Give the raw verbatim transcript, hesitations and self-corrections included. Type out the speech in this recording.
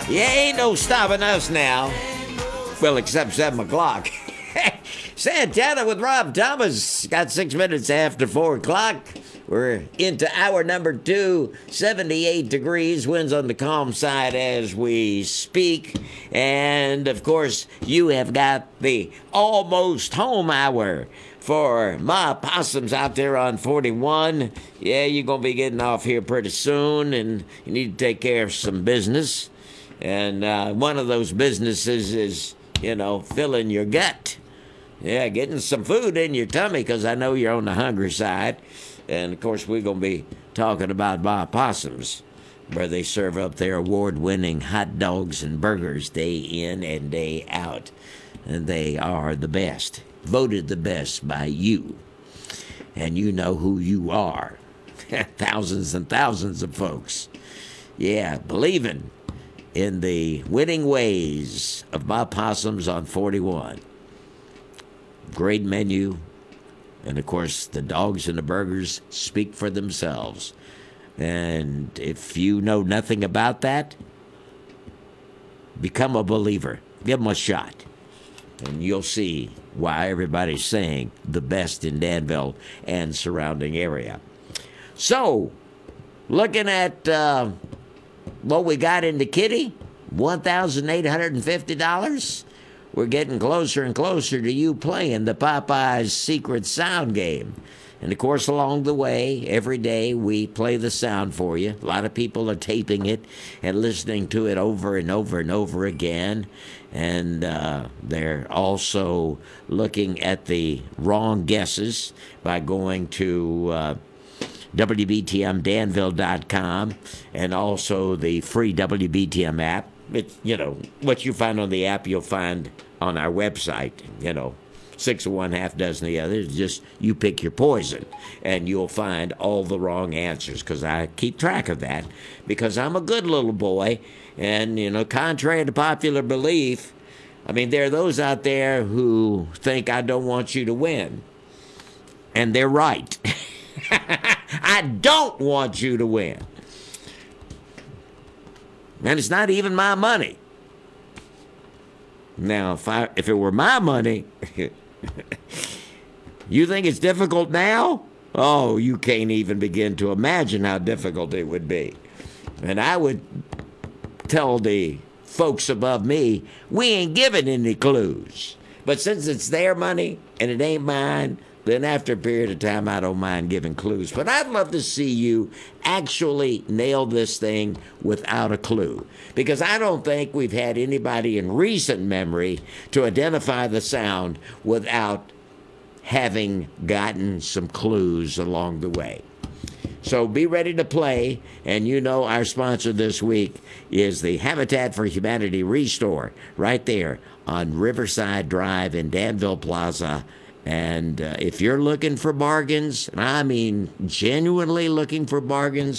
You ain't no stopping us now. Well, except seven o'clock. Santana with Rob Thomas. Got six minutes after four o'clock. We're into hour number two. seventy-eight degrees. Winds on the calm side as we speak. And, of course, you have got the almost home hour for my possums out there on forty-one. Yeah, you're going to be getting off here pretty soon, and you need to take care of some business. And uh, one of those businesses is, you know, filling your gut. Yeah, getting some food in your tummy, because I know you're on the hungry side. And, of course, we're going to be talking about my possums, where they serve up their award-winning hot dogs and burgers day in and day out. And they are the best, voted the best by you. And you know who you are. Thousands and thousands of folks. Yeah, believing in the winning ways of my possums on forty-one. Great menu. And, of course, the dogs and the burgers speak for themselves. And if you know nothing about that, become a believer. Give them a shot. And you'll see why everybody's saying the best in Danville and surrounding area. So, looking at uh, what we got in the kitty, one thousand eight hundred fifty dollars. We're getting closer and closer to you playing the Popeyes Secret Sound game. And, of course, along the way, every day we play the sound for you. A lot of people are taping it and listening to it over and over and over again. And uh, they're also looking at the wrong guesses by going to uh, W B T M Danville dot com and also the free W B T M app. It's, you know, what you find on the app, you'll find on our website, you know. Six of one, half dozen of the other. It's just you pick your poison, and you'll find all the wrong answers, because I keep track of that, because I'm a good little boy, and, you know, contrary to popular belief, I mean, there are those out there who think I don't want you to win, and they're right. I don't want you to win. And it's not even my money. Now, if I if it were my money, you think it's difficult now? Oh, you can't even begin to imagine how difficult it would be. And I would tell the folks above me, we ain't giving any clues. But since it's their money and it ain't mine, then after a period of time, I don't mind giving clues. But I'd love to see you actually nail this thing without a clue. Because I don't think we've had anybody in recent memory to identify the sound without having gotten some clues along the way. So be ready to play. And you know our sponsor this week is the Habitat for Humanity Restore right there on Riverside Drive in Danville Plaza. And uh, if you're looking for bargains, and I mean genuinely looking for bargains,